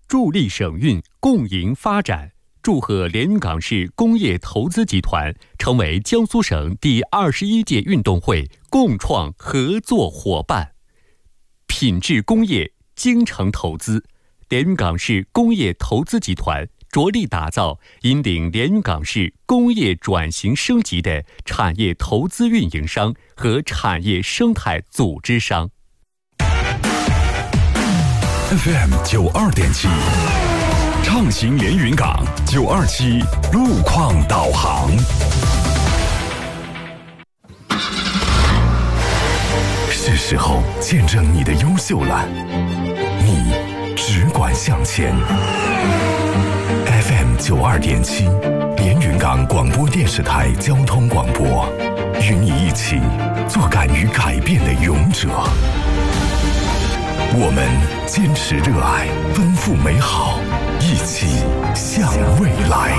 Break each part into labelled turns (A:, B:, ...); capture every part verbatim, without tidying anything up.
A: 助力省运，共赢发展。祝贺连云港市工业投资集团成为江苏省第二十一届运动会共创合作伙伴。品质工业，精诚投资，连云港市工业投资集团着力打造引领连云港市工业转型升级的产业投资运营商和产业生态组织商。
B: F M 九二点七，畅行连云港九二七路况导航。是时候见证你的优秀了，你只管向前。F M 九二点七，连云港广播电视台交通广播，与你一起做敢于改变的勇者。我们坚持热爱，奔赴美好，一起向未来。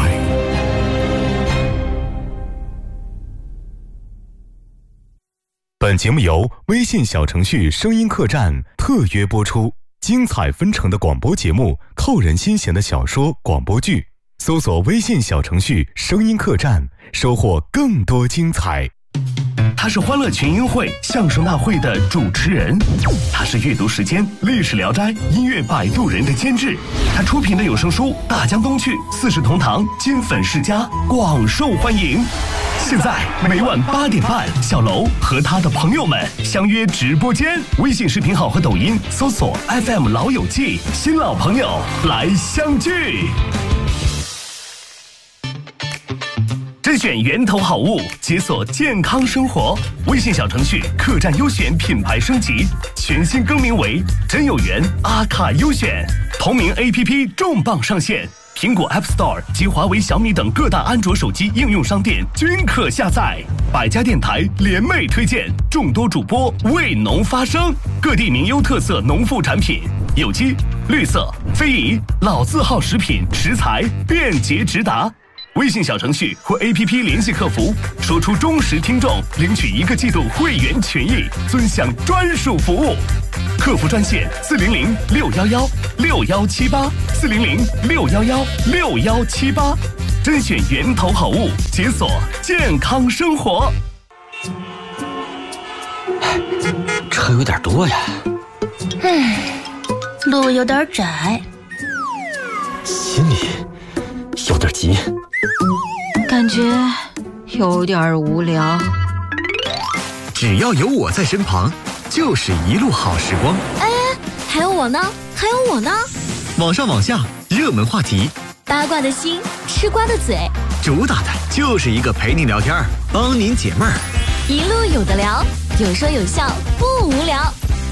B: 本节目由微信小程序声音客栈特约播出，精彩纷呈的广播节目，扣人心弦的小说广播剧，搜索微信小程序声音客栈，收获更多精彩。
C: 他是欢乐群英会相声大会的主持人，他是阅读时间历史聊斋音乐摆渡人的监制，他出品的有声书《大江东去》四世同堂金粉世家广受欢迎。现在每晚八点半，小楼和他的朋友们相约直播间，微信视频号和抖音搜索 F M 老友记，新老朋友来相聚。甄选源头好物，解锁健康生活。微信小程序客栈优选品牌升级，全新更名为真有缘阿卡优选。同名 A P P 重磅上线，苹果 App Store 及华为、小米等各大安卓手机应用商店均可下载。百家电台联袂推荐，众多主播为农发声，各地名优特色农副产品，有机、绿色、非遗、老字号食品食材便捷直达。微信小程序或 A P P 联系客服，说出忠实听众，领取一个季度会员权益，尊享专属服务。客服专线四零零六幺幺六幺七八四零零六幺幺六幺七八，甄选源头好物，解锁健康生活。
D: 车有点多呀，
E: 嗯，路有点窄，
D: 心里有点急，
E: 感觉有点无聊。
F: 只要有我在身旁，就是一路好时光。
E: 哎，还有我呢，还有我呢。
F: 网上网下，热门话题，
E: 八卦的心，吃瓜的嘴，
F: 主打的就是一个陪您聊天，帮您解闷儿。
E: 一路有的聊，有说有笑，不无聊。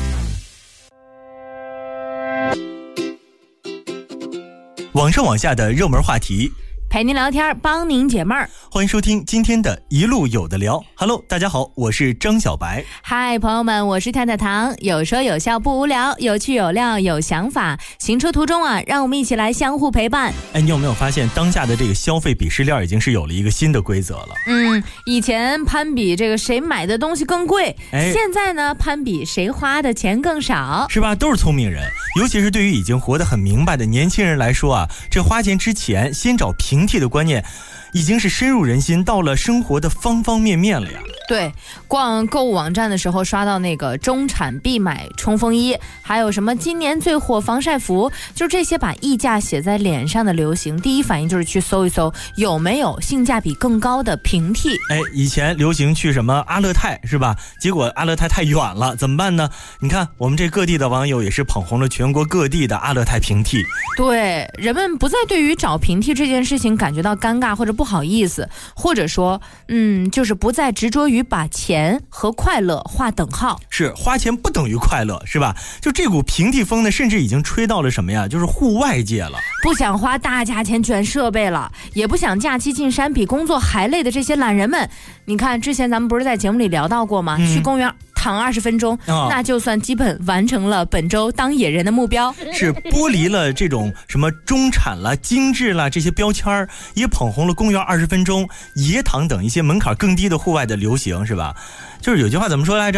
G: 网上网下的热门话题，
H: 陪您聊天，帮您解闷儿。
G: 欢迎收听今天的一路有的聊。 Hello， 大家好，我是张小白。
H: 嗨，朋友们，我是太太糖，有说有笑不无聊，有趣有料有想法。行车途中啊，让我们一起来相互陪伴。
G: 哎，你有没有发现当下的这个消费鄙视链已经是有了一个新的规则了？
H: 嗯，以前攀比这个谁买的东西更贵，
G: 哎，
H: 现在呢攀比谁花的钱更少，
G: 是吧？都是聪明人，尤其是对于已经活得很明白的年轻人来说啊，这花钱之前先找平替的观念已经是深入人心，到了生活的方方面面了呀。
H: 对，逛购物网站的时候刷到那个中产必买冲锋衣，还有什么今年最火防晒服，就这些把溢价写在脸上的流行，第一反应就是去搜一搜有没有性价比更高的平替。
G: 哎，以前流行去什么阿勒泰是吧？结果阿勒泰太远了，怎么办呢？你看我们这各地的网友也是捧红了全国各地的阿勒泰平替。
H: 对，人们不再对于找平替这件事情感觉到尴尬或者不好意思，或者说嗯，就是不再执着于把钱和快乐划等号。是，
G: 花钱不等于快乐，是吧？就这股平替风呢，甚至已经吹到了什么呀？就是户外界了。
H: 不想花大价钱卷设备了，也不想假期进山比工作还累的这些懒人们，你看之前咱们不是在节目里聊到过吗？嗯、去公园躺二十分钟、哦，那就算基本完成了本周当野人的目标。
G: 是剥离了这种什么中产啦、精致啦这些标签，也捧红了公园二十分钟、野躺等一些门槛更低的户外的流行，是吧？就是有句话怎么说来着？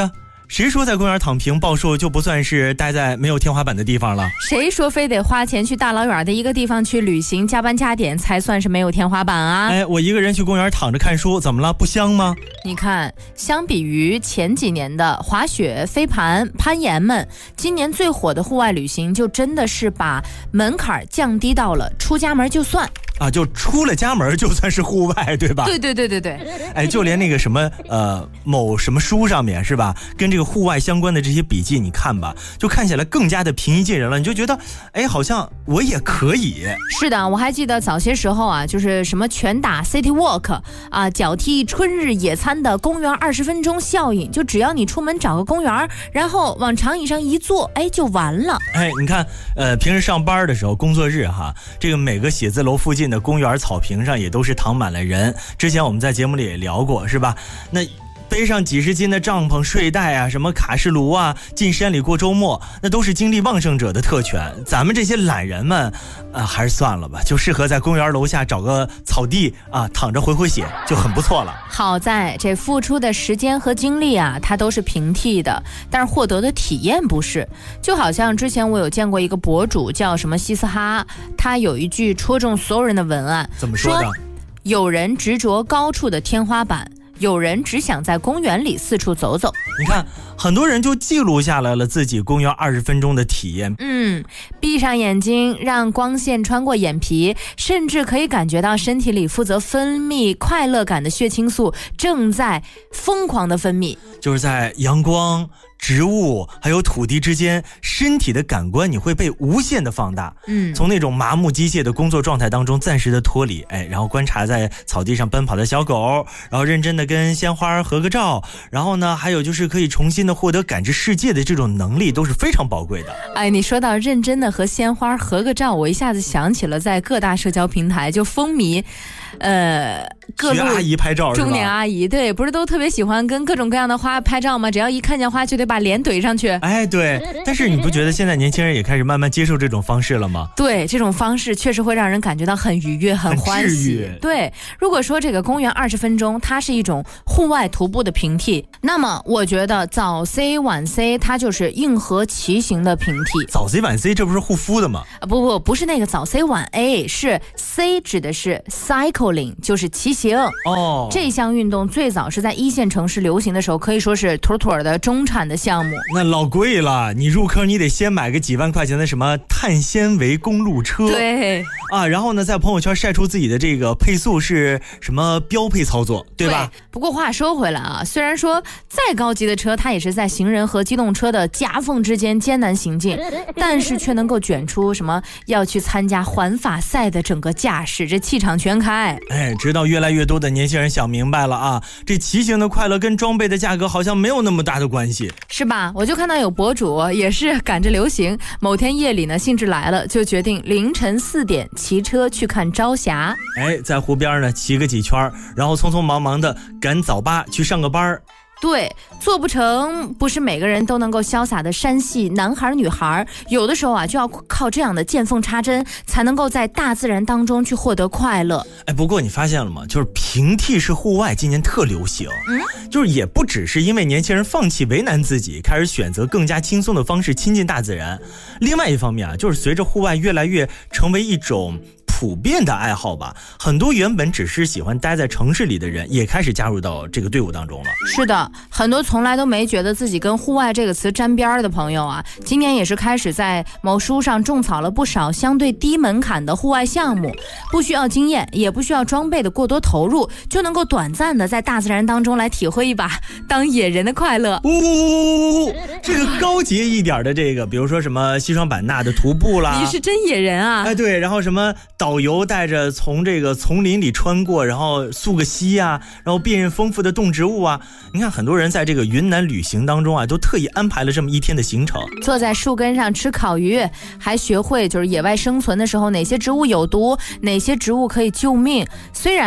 G: 谁说在公园躺平暴瘦就不算是待在没有天花板的地方了？
H: 谁说非得花钱去大老远的一个地方去旅行加班加点才算是没有天花板啊？
G: 哎，我一个人去公园躺着看书，怎么了？不香吗？
H: 你看，相比于前几年的滑雪、飞盘、攀岩们，今年最火的户外旅行就真的是把门槛降低到了出家门就算。
G: 啊，就出了家门就算是户外，对吧？
H: 对对对对对。
G: 哎，就连那个什么呃某什么书上面是吧，跟这个户外相关的这些笔记，你看吧，就看起来更加的平易近人了。你就觉得，哎，好像我也可以。
H: 是的，我还记得早些时候啊，就是什么拳打 City Walk 啊，脚踢春日野餐的公园二十分钟效应，就只要你出门找个公园，然后往长椅上一坐，哎，就完了。
G: 哎，你看，呃，平时上班的时候，工作日哈，这个每个写字楼附近的公园草坪上也都是躺满了人。之前我们在节目里也聊过，是吧？那背上几十斤的帐篷、睡袋啊，什么卡式炉啊，进山里过周末，那都是精力旺盛者的特权。咱们这些懒人们，啊，还是算了吧，就适合在公园楼下找个草地啊，躺着回回血就很不错了。
H: 好在这付出的时间和精力啊，它都是平替的，但是获得的体验不是。就好像之前我有见过一个博主叫什么西斯哈，他有一句戳中所有人的文案，
G: 怎么说的？
H: 说有人执着高处的天花板，有人只想在公园里四处走走。
G: 你看，很多人就记录下来了自己公园二十分钟的体验。
H: 嗯，闭上眼睛，让光线穿过眼皮，甚至可以感觉到身体里负责分泌快乐感的血清素正在疯狂的分泌。
G: 就是在阳光、植物还有土地之间，身体的感官你会被无限的放大。
H: 嗯，
G: 从那种麻木机械的工作状态当中暂时的脱离，哎，然后观察在草地上奔跑的小狗，然后认真的跟鲜花合个照，然后呢，还有就是可以重新的获得感知世界的这种能力，都是非常宝贵的。
H: 哎，你说到认真的和鲜花合个照，我一下子想起了在各大社交平台就风靡，呃，各路
G: 阿姨拍照是吧？
H: 中年阿姨，对，不是都特别喜欢跟各种各样的花拍照吗？只要一看见花就得把脸怼上去。
G: 哎，对，但是你不觉得现在年轻人也开始慢慢接受这种方式了吗？
H: 对，这种方式确实会让人感觉到很愉悦、很欢喜。对，如果说这个公园二十分钟，它是一种户外徒步的平替，那么我觉得早 C 晚 C 它就是硬核骑行的平替。
G: 早 C 晚 C 这不是护肤的吗？
H: 啊，不不不是那个早 C 晚 A， 是 C 指的是 cycling， 就是骑行。
G: 哦，
H: 这项运动最早是在一线城市流行的时候，可以说是妥妥的中产的项目。
G: 那老贵了，你入坑你得先买个几万块钱的什么碳纤维公路车。
H: 对
G: 啊，然后呢，在朋友圈晒出自己的这个配速是什么标配操作，对吧？
H: 对，不过话说回来啊，虽然说再高级的车，它也是在行人和机动车的夹缝之间艰难行进，但是却能够卷出什么要去参加环法赛的整个架势，这气场全开。
G: 哎，直到越来越多的年轻人想明白了啊，这骑行的快乐跟装备的价格好像没有那么大的关系，
H: 是吧？我就看到有博主也是赶着流行，某天夜里呢兴致来了，就决定凌晨四点骑车去看朝霞。
G: 哎，在湖边呢骑个几圈，然后匆匆忙忙的赶早八去上个班。
H: 对，做不成不是每个人都能够潇洒的山系男孩女孩，有的时候啊就要靠这样的见缝插针，才能够在大自然当中去获得快乐。
G: 哎，不过你发现了吗？就是平替式户外今年特流行，嗯，就是也不只是因为年轻人放弃为难自己，开始选择更加轻松的方式亲近大自然。另外一方面啊，就是随着户外越来越成为一种普遍的爱好吧，很多原本只是喜欢待在城市里的人也开始加入到这个队伍当中了。
H: 是的，很多从来都没觉得自己跟户外这个词沾边的朋友啊，今年也是开始在某书上种草了不少相对低门槛的户外项目，不需要经验，也不需要装备的过多投入，就能够短暂的在大自然当中来体会一把当野人的快乐。
G: 呜呜呜！这个高级一点的这个，比如说什么西双版纳的徒步啦，
H: 你是真野人啊！
G: 哎，对，然后什么导游带着从这个丛林里穿过，然后溯个溪啊，然后辨认丰富的动植物啊。你看很多人在这个云南旅行当中啊，都特意安排了这么一天的行程，
H: 坐在树根上吃烤鱼，还学会就是野外生存的时候哪些植物有毒，哪些植物可以救命。虽然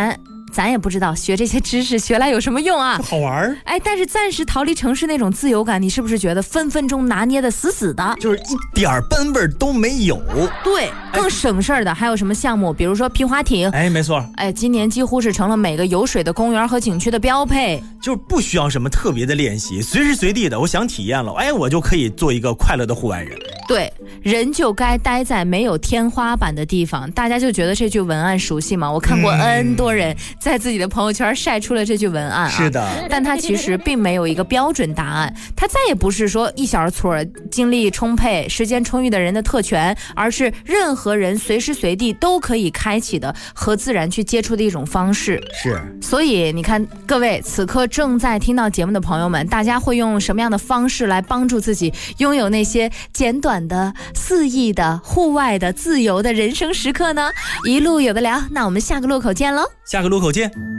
H: 咱也不知道学这些知识学来有什么用啊？
G: 好玩。
H: 哎，但是暂时逃离城市那种自由感，你是不是觉得分分钟拿捏的死死的，
G: 就是一点奔味都没有？
H: 对，更省事儿的还有什么项目？比如说皮划艇。
G: 哎，没错。
H: 哎，今年几乎是成了每个有水的公园和景区的标配，
G: 就是不需要什么特别的练习，随时随地的，我想体验了，哎，我就可以做一个快乐的户外人。
H: 对，人就该待在没有天花板的地方。大家就觉得这句文案熟悉吗？我看过 N 多人在自己的朋友圈晒出了这句文案、啊、
G: 是的，
H: 但它其实并没有一个标准答案，它再也不是说一小撮精力充沛时间充裕的人的特权，而是任何人随时随地都可以开启的和自然去接触的一种方式。
G: 是，
H: 所以你看各位此刻正在听到节目的朋友们，大家会用什么样的方式来帮助自己拥有那些简短的肆意的户外的自由的人生时刻呢？一路有的聊，那我们下个路口见喽。
G: 下个路口见。